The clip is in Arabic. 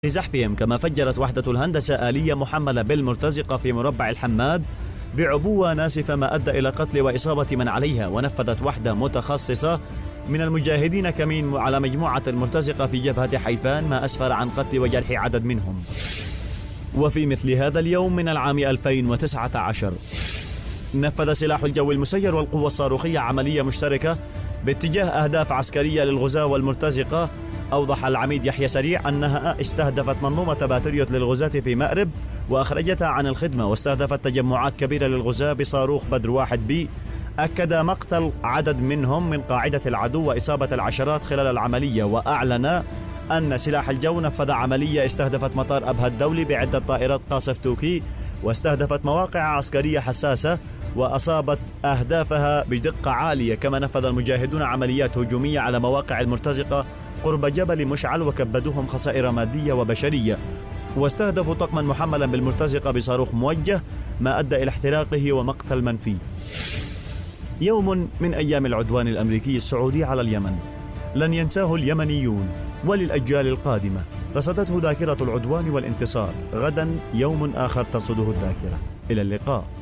لزحفهم. كما فجرت وحدة الهندسة آلية محملة بالمرتزقة في مربع الحماد بعبوة ناسفة ما أدى إلى قتل وإصابة من عليها. ونفذت وحدة متخصصة من المجاهدين كمين على مجموعة المرتزقة في جبهة حيفان ما أسفر عن قتل وجرح عدد منهم. وفي مثل هذا اليوم من العام 2019 نفذ سلاح الجو المسير والقوة الصاروخية عملية مشتركة باتجاه أهداف عسكرية للغزاة والمرتزقة. أوضح العميد يحيى سريع أنها استهدفت منظومة باتريوت للغزاة في مأرب وأخرجتها عن الخدمة، واستهدفت تجمعات كبيرة للغزاة بصاروخ بدر 1B. أكد مقتل عدد منهم من قاعدة العدو وإصابة العشرات خلال العملية. وأعلن أن سلاح الجو نفذ عملية استهدفت مطار أبها الدولي بعدة طائرات قاصف توكي، واستهدفت مواقع عسكرية حساسة وأصابت أهدافها بدقة عالية. كما نفذ المجاهدون عمليات هجومية على مواقع المرتزقة قرب جبل مشعل وكبدوهم خسائر مادية وبشرية، واستهدفوا طقما محملا بالمرتزقة بصاروخ موجه ما أدى إلى احتراقه ومقتل من فيه. يوم من أيام العدوان الأمريكي السعودي على اليمن لن ينساه اليمنيون، وللأجيال القادمة رصدته ذاكرة العدوان والانتصار. غدا يوم آخر ترصده الذاكرة. إلى اللقاء.